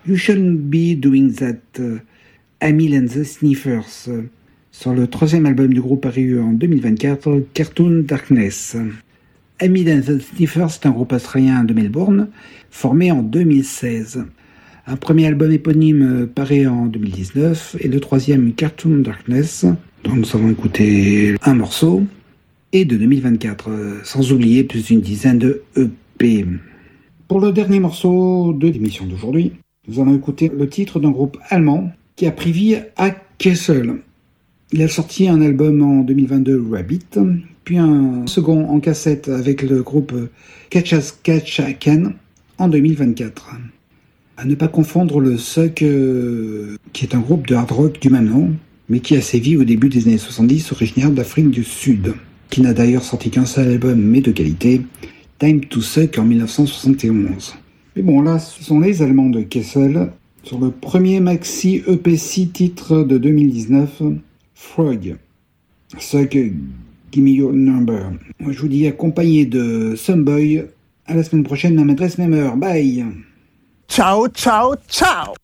You Shouldn't Be Doing That, Emil and the Sniffers, sur le troisième album du groupe paru en 2024, Cartoon Darkness. Emil and the Sniffers est un groupe australien de Melbourne, formé en 2016. Un premier album éponyme paru en 2019 et le troisième Cartoon Darkness, dont nous avons écouté un morceau, et de 2024, sans oublier plus d'une dizaine de EP. Pour le dernier morceau de l'émission d'aujourd'hui, nous allons écouter le titre d'un groupe allemand qui a pris vie à Kessel. Il a sorti un album en 2022, Rabbit, puis un second en cassette avec le groupe Catch As Catch Can en 2024. À ne pas confondre le Suck, qui est un groupe de hard rock du même nom, mais qui a sévi au début des années 70, originaire d'Afrique du Sud, qui n'a d'ailleurs sorti qu'un seul album, mais de qualité, Time to Suck en 1971. Mais bon, là, ce sont les Allemands de Kessel, sur le premier maxi EP 6 titres de 2019, Frog. Suck, Give Me Your Number. Moi, je vous dis accompagné de Someboy. À la semaine prochaine, même adresse, même heure. Bye! Ciao, ciao, ciao!